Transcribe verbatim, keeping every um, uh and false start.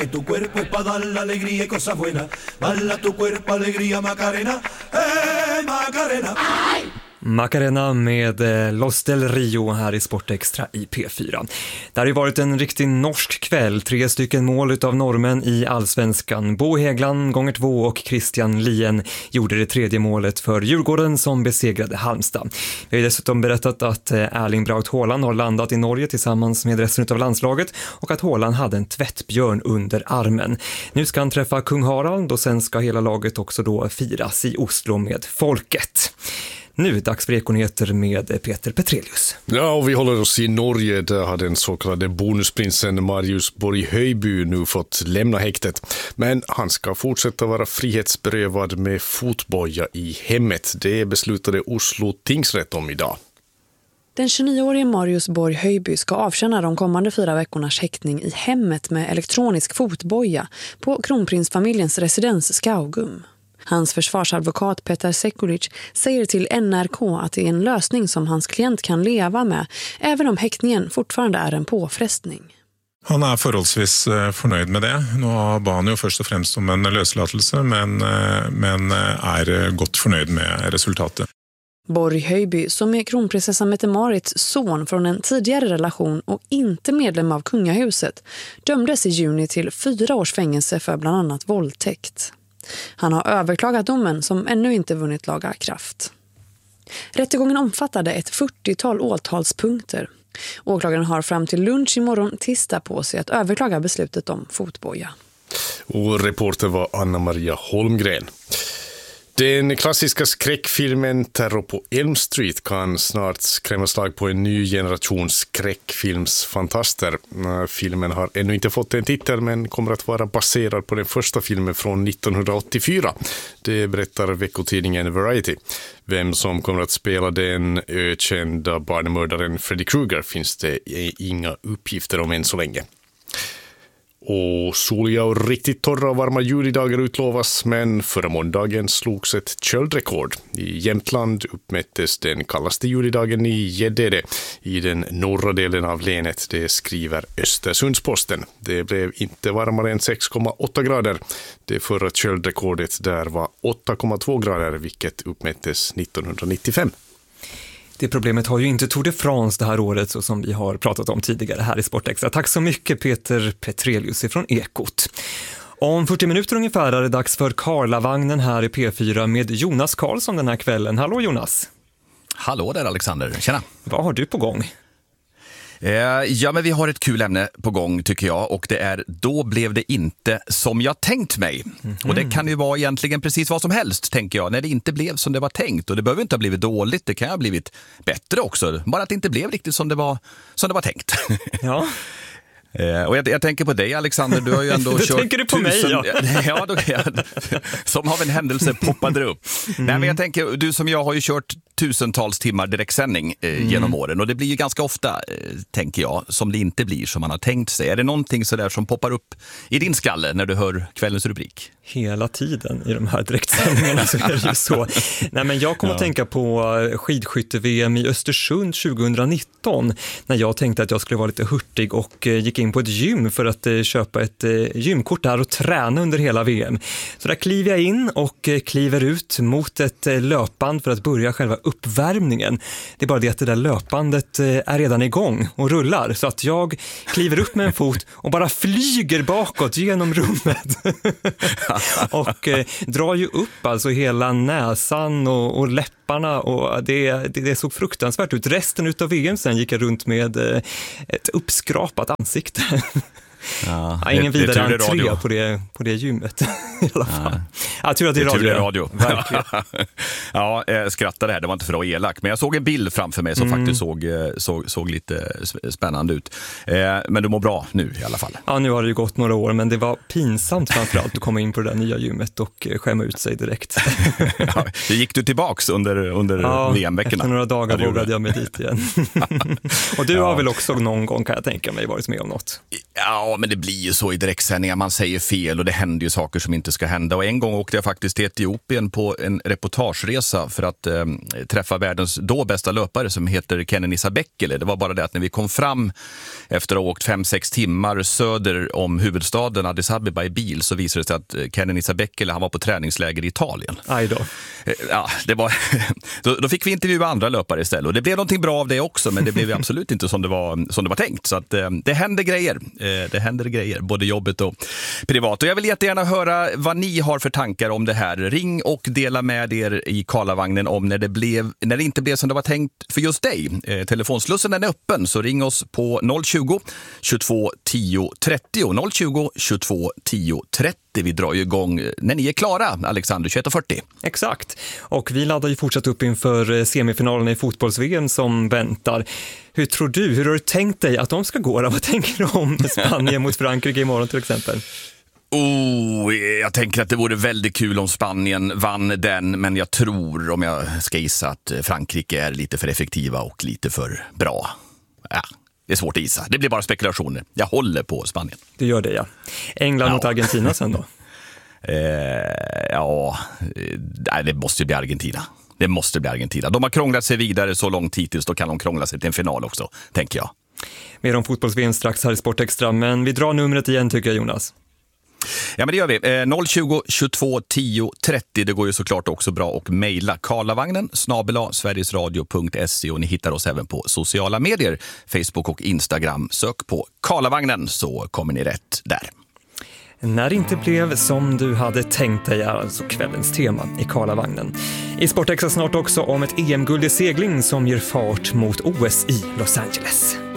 Tu cuerpo es para dar la alegría y cosas buenas. Bala tu cuerpo, alegría, Macarena. ¡Eh, Macarena! ¡Ay! Macarena med Los del Rio här i Sportextra i P fyra. Det har ju varit en riktig norsk kväll. Tre stycken mål utav normen i allsvenskan. Bo Hägland gånger två och Christian Lien gjorde det tredje målet för Djurgården som besegrade Halmstad. Vi har dessutom berättat att Erling Braut Haaland har landat i Norge tillsammans med resten av landslaget och att Haaland hade en tvättbjörn under armen. Nu ska han träffa kung Harald och sen ska hela laget också då firas i Oslo med folket. Nu är dags för Ekonyheter med Peter Petrelius. Ja, och vi håller oss i Norge. Där har den så kallade bonusprinsen Marius Borg Höjby nu fått lämna häktet. Men han ska fortsätta vara frihetsberövad med fotboja i hemmet. Det beslutade Oslo tingsrätt om idag. Den tjugonioårige Marius Borg Höjby ska avtjäna de kommande fyra veckornas häktning i hemmet med elektronisk fotboja på kronprinsfamiljens residens Skaugum. Hans försvarsadvokat Petar Sekulic säger till N R K att det är en lösning som hans klient kan leva med, även om häktningen fortfarande är en påfrestning. Han är förhållsvis förnöjd med det. Nu bad han ju först och främst om en löslatelse, men, men är gott förnöjd med resultatet. Borg Höjby, som är kronprinsessa Mette-Marits son från en tidigare relation och inte medlem av kungahuset, dömdes i juni till fyra års fängelse för bland annat våldtäkt. Han har överklagat domen som ännu inte vunnit laga kraft. Rättegången omfattade ett fyrtiotal åtalspunkter. Åklagaren har fram till lunch imorgon tisdag på sig att överklaga beslutet om fotboja. Och reporter var Anna-Maria Holmgren. Den klassiska skräckfilmen Terror på Elm Street kan snart skrämma slag på en ny generation skräckfilmsfantaster. Filmen har ännu inte fått en titel men kommer att vara baserad på den första filmen från nittonhundraåttiofyra. Det berättar veckotidningen Variety. Vem som kommer att spela den ökända barnmördaren Freddy Krueger finns det inga uppgifter om än så länge. Och soliga och riktigt torra och varma julidagar utlovas, men förra måndagen slogs ett köldrekord. I Jämtland uppmättes den kallaste julidagen i Gäddede i den norra delen av länet, det skriver Östersundsposten. Det blev inte varmare än sex komma åtta grader. Det förra köldrekordet där var åtta komma två grader, vilket uppmättes nittonhundranittiofem. Det problemet har ju inte Tour de France det här året, så som vi har pratat om tidigare här i Sportextra. Tack så mycket Peter Petrelius från Ekot. Om fyrtio minuter ungefär är det dags för Karlavagnen här i P fyra med Jonas Karlsson den här kvällen. Hallå Jonas! Hallå där Alexander, tjena! Vad har du på gång? Ja, men vi har ett kul ämne på gång tycker jag, och det är Då blev det inte som jag tänkt mig. Mm-hmm. Och det kan ju vara egentligen precis vad som helst, tänker jag, när det inte blev som det var tänkt. Och det behöver inte ha blivit dåligt, det kan ha blivit bättre också. Bara att det inte blev riktigt som det var, som det var tänkt. Ja. Eh, och jag, jag tänker på dig Alexander, du har ju ändå kört tänker du på tusen, mig, ja. ja då, jag, som av en händelse poppade det upp. Mm. Nej, men jag tänker, du som jag har ju kört tusentals timmar direktsändning eh, mm. genom åren, och det blir ju ganska ofta, eh, tänker jag, som det inte blir som man har tänkt sig. Är det någonting sådär som poppar upp i din skalle när du hör kvällens rubrik? Hela tiden i de här direktsändningarna så är det ju så. Nej, men jag kommer ja. att tänka på skidskytte-V M i Östersund tjugonitton när jag tänkte att jag skulle vara lite hurtig och gick in på ett gym för att köpa ett gymkort där och träna under hela V M. Så där kliver jag in och kliver ut mot ett löpband för att börja själva uppvärmningen. Det är bara det att det där löpbandet är redan igång och rullar, så att jag kliver upp med en fot och bara flyger bakåt genom rummet. och eh, drar ju upp alltså hela näsan och, och läpparna, och det, det, det såg fruktansvärt ut. Resten utav V M sen gick jag runt med eh, ett uppskrapat ansikte. Ja, ja, ingen vidare entré på det, på det gymmet i alla fall. Ja. Jag tror att det är radio. Det är radio. Verkligen. Ja, jag skrattade här, det var inte för att vara elak, men jag såg en bild framför mig som mm. faktiskt såg, såg, såg lite spännande ut. Men du mår bra nu i alla fall. Ja, nu har det ju gått några år, men det var pinsamt framförallt att komma in på det där nya gymmet och skämma ut sig direkt. Ja, det gick du tillbaks under, under ja, V M-veckorna? Efter några dagar ja, vågade jag mig dit igen. Och du ja. har väl också någon gång, kan jag tänka mig, varit med om något? Ja, men det blir ju så i direktsändningar, man säger fel och det händer ju saker som inte ska hända. Och en gång åkte åkte jag faktiskt till Etiopien på en reportageresa för att eh, träffa världens då bästa löpare som heter Kenenisa Bekele. Det var bara det att när vi kom fram efter att ha åkt fem sex timmar söder om huvudstaden Addis Abeba i bil, så visade det sig att Kenenisa Bekele, han var på träningsläger i Italien. Aj då. Ja, det var, då, då fick vi intervjua andra löpare istället, och det blev någonting bra av det också, men det blev absolut inte som det var, som det var tänkt. Så att, eh, det händer grejer. Eh, det händer grejer, både jobbet och privat. Och jag vill jättegärna höra vad ni har för tankar om det här. Ring och dela med er i Karlavagnen om när det, blev, när det inte blev som det var tänkt för just dig. Eh, telefonslussen är öppen, så ring oss på noll tjugo, tjugotvå tio trettio. noll tjugo, tjugotvå tio trettio. Vi drar ju igång när ni är klara, Alexander, tjugoett fyrtio. Exakt. Och vi laddar ju fortsatt upp inför semifinalen i fotbolls-V M som väntar. Hur tror du, hur har du tänkt dig att de ska gå? Vad tänker du om Spanien mot Frankrike imorgon till exempel? Oh, jag tänker att det vore väldigt kul om Spanien vann den, men jag tror, om jag ska gissa, att Frankrike är lite för effektiva och lite för bra. Ja. Det är svårt att gissa. Det blir bara spekulationer. Jag håller på Spanien. Du gör det, ja. England ja. mot Argentina sen då? eh, ja, nej, det måste ju bli Argentina. Det måste bli Argentina. De har krånglat sig vidare så långt hittills, då kan de krångla sig till en final också, tänker jag. Mer om fotbolls-V M strax här i Sportextra, men vi drar numret igen tycker jag, Jonas. Ja, men det gör vi. Eh, noll tjugo, tjugotvå tio trettio. Det går ju såklart också bra att mejla Karlavagnen snabel-a sverigesradio punkt se, och ni hittar oss även på sociala medier, Facebook och Instagram. Sök på Karlavagnen så kommer ni rätt där. När det inte blev som du hade tänkt dig är alltså kvällens tema i Karlavagnen. I Sportextra snart också om ett E M-guld i segling som ger fart mot O S i Los Angeles.